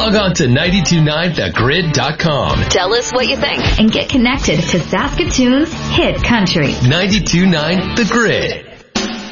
Log on to 929thegrid.com. Tell us what you think. And get connected to Saskatoon's hit country. 92.9 The Grid.